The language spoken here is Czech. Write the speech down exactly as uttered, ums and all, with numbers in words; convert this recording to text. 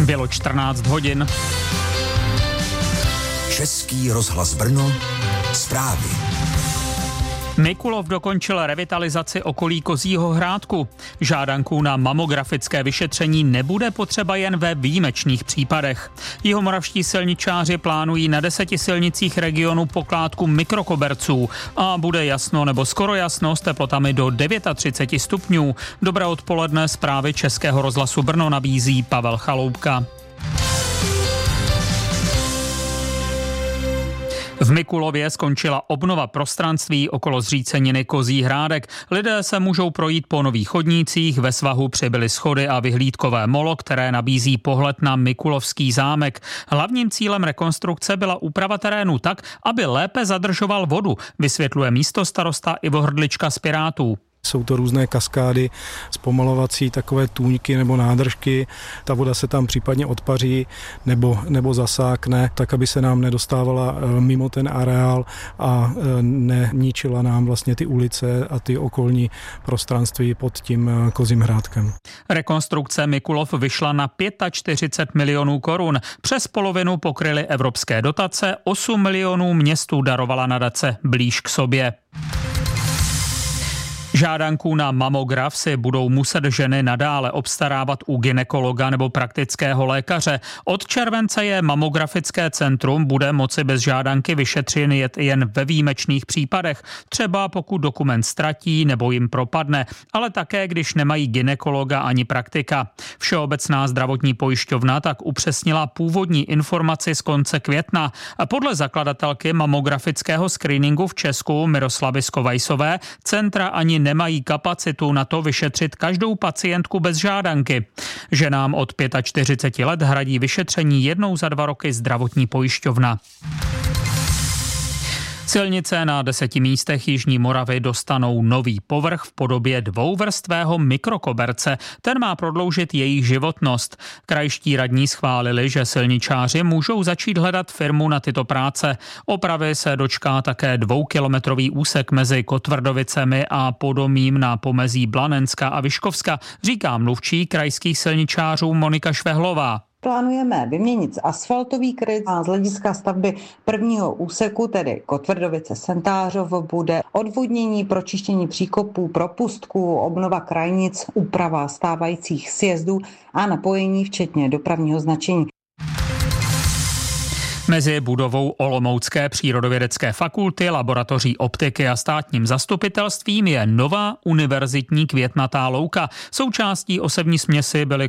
Bylo čtrnáct hodin. Český rozhlas Brno, zprávy. Mikulov dokončil revitalizaci okolí Kozího Hrádku. Žádanku na mamografické vyšetření nebude potřeba jen ve výjimečných případech. Jihomoravští silničáři plánují na deseti silnicích regionu pokládku mikrokoberců a bude jasno nebo skoro jasno s teplotami do třicet devět stupňů. Dobré odpoledne, zprávy Českého rozhlasu Brno nabízí Pavel Chaloupka. V Mikulově skončila obnova prostranství okolo zříceniny Kozí Hrádek. Lidé se můžou projít po nových chodnících, ve svahu přibyly schody a vyhlídkové molo, které nabízí pohled na Mikulovský zámek. Hlavním cílem rekonstrukce byla úprava terénu tak, aby lépe zadržoval vodu, vysvětluje místostarosta Ivo Hrdlička z Pirátů. Jsou to různé kaskády, zpomalovací takové tůňky nebo nádržky. Ta voda se tam případně odpaří nebo, nebo zasákne, tak aby se nám nedostávala mimo ten areál a neničila nám vlastně ty ulice a ty okolní prostranství pod tím Kozím Hrádkem. Rekonstrukce Mikulov vyšla na čtyřicet pět milionů korun. Přes polovinu pokryly evropské dotace, osm milionů městu darovala nadace Blíž k sobě. Žádanku na mamograf si budou muset ženy nadále obstarávat u gynekologa nebo praktického lékaře. Od července je mamografické centrum bude moci bez žádanky vyšetřit jen ve výjimečných případech, třeba pokud dokument ztratí nebo jim propadne, ale také když nemají gynekologa ani praktika. Všeobecná zdravotní pojišťovna tak upřesnila původní informaci z konce května. Podle zakladatelky mamografického screeningu v Česku Miroslavy Skovajsové centra ani nemají kapacitu na to vyšetřit každou pacientku bez žádanky. Ženám od čtyřicet pět let hradí vyšetření jednou za dva roky zdravotní pojišťovna. Silnice na deseti místech Jižní Moravy dostanou nový povrch v podobě dvouvrstvého mikrokoberce. Ten má prodloužit jejich životnost. Krajští radní schválili, že silničáři můžou začít hledat firmu na tyto práce. Opravy se dočká také dvoukilometrový úsek mezi Kotvrdovicemi a Podomím na pomezí Blanenska a Vyškovska, říká mluvčí krajských silničářů Monika Švehlová. Plánujeme vyměnit asfaltový kryt a z hlediska stavby prvního úseku, tedy Kotvrdovice Sentářov, bude odvodnění, pročištění příkopů, propustků, obnova krajnic, úprava stávajících sjezdů a napojení včetně dopravního značení. Mezi budovou Olomoucké přírodovědecké fakulty, laboratoří optiky a státním zastupitelstvím je nová univerzitní květnatá louka. Součástí osevní směsi byly